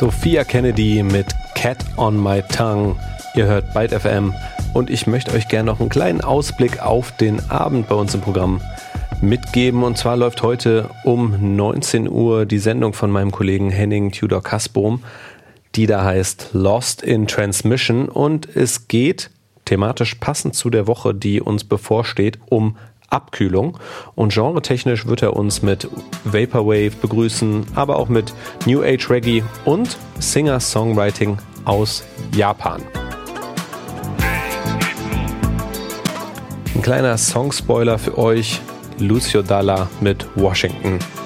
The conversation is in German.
Sophia Kennedy mit Cat on My Tongue. Ihr hört Byte FM und ich möchte euch gerne noch einen kleinen Ausblick auf den Abend bei uns im Programm mitgeben. Und zwar läuft heute um 19 Uhr die Sendung von meinem Kollegen Henning Tudor-Kasbohm, die da heißt Lost in Transmission. Und es geht thematisch passend zu der Woche, die uns bevorsteht, um Abkühlung. Und genretechnisch wird er uns mit Vaporwave begrüßen, aber auch mit New Age Reggae und Singer-Songwriting aus Japan. Ein kleiner Songspoiler für euch: Lucio Dalla mit Washington.